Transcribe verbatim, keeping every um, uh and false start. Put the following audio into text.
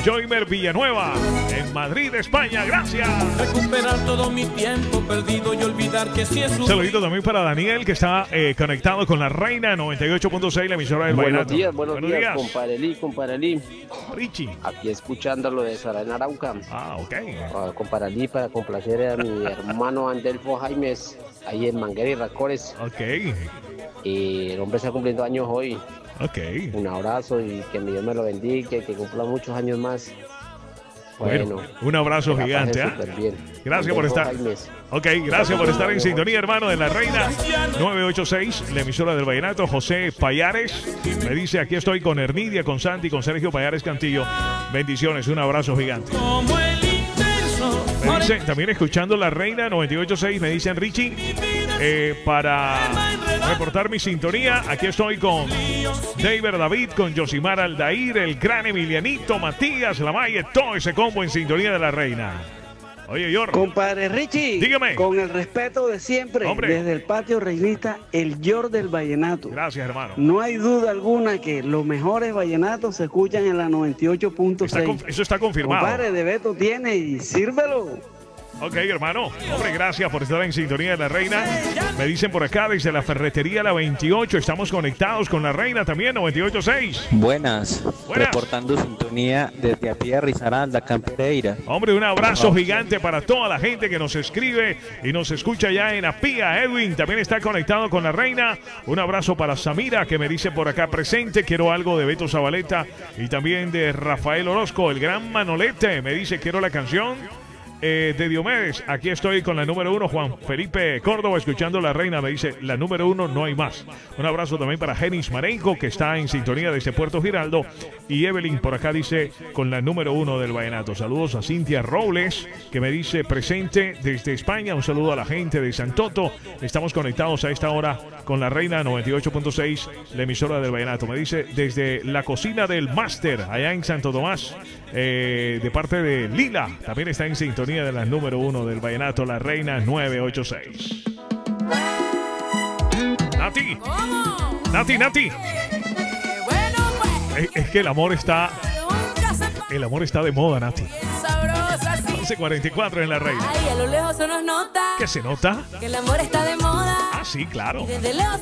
Joymer Villanueva en Madrid, España. Gracias. Recuperar todo mi tiempo perdido y olvidar que sí es un... Saludito también para Daniel, que está eh, conectado con la Reina noventa y ocho punto seis, la emisora del Buenos Vallenato. días, buenos, buenos días, días. comparelí, comparelí. Richie. Aquí escuchando lo de Sara en Arauca. Ah, ok. Uh, comparelí para complacer a mi hermano Andelfo Jaimes, ahí en Manguera y Racores. Ok. Y el hombre está cumpliendo años hoy. Ok. Un abrazo y que mi Dios me lo bendiga, que cumpla muchos años más. Bueno, Bueno, un abrazo que la gigante. pasen ¿eh? súper bien. Gracias por Andelfo estar. Jaimes. Ok, gracias por estar en sintonía, hermano, de la Reina nueve ocho seis, la emisora del Vallenato. José Payares me dice: aquí estoy con Hernidia, con Santi, con Sergio Payares Cantillo. Bendiciones, un abrazo gigante. Como el inverso. Me dice, también escuchando la Reina noventa y ocho punto seis, me dicen Richie, eh, para reportar mi sintonía, aquí estoy con David David, con Yosimar Aldair, el gran Emilianito, Matías, Lamaye, todo ese combo en sintonía de la Reina. Oye, Yor, Compadre Richie, dígame. con el respeto de siempre, Hombre. desde el patio reinista, el Yor del Vallenato. Gracias, hermano. No hay duda alguna que los mejores vallenatos se escuchan en la noventa y ocho punto Está seis. conf- eso está confirmado. Compadre, de Beto tiene y sírvelo. Ok, hermano. Hombre, gracias por estar en sintonía de la Reina. Me dicen por acá desde la ferretería La veintiocho. Estamos conectados con la Reina también, noventa y ocho punto seis. Buenas, Buenas. reportando sintonía desde aquí a Risaralda, Campereira. Hombre, un abrazo gigante para toda la gente que nos escribe y nos escucha ya en Apía. Edwin también está conectado con la Reina. Un abrazo para Samira, que me dice por acá presente. Quiero algo de Beto Zabaleta y también de Rafael Orozco, el gran Manolete. Me dice: quiero la canción Eh, de Diomedes. Aquí estoy con la número uno, Juan Felipe Córdoba, escuchando la Reina. Me dice: la número uno, no hay más. Un abrazo también para Genis Marenco, que está en sintonía desde Puerto Giraldo. Y Evelyn por acá dice: con la número uno del Vallenato. Saludos a Cintia Robles, que me dice presente desde España. Un saludo a la gente de Santoto. Estamos conectados a esta hora con la Reina noventa y ocho punto seis, la emisora del Vallenato. Me dice: desde la cocina del Máster, allá en Santo Tomás, eh, de parte de Lila. También está en sintonía de la número uno del Vallenato, la Reina nueve ocho seis. Nati, ¿Cómo? Nati, Nati. Eh, bueno, pues. Es, es que el amor está, Nunca se pa- el amor está de moda, Nati. bien sabrosa, sí. once cuarenta y cuatro en la Reina. Ay, a lo lejos se nos nota ¿Qué se nota? que el amor está de moda. Ah, sí, claro. Y desde lejos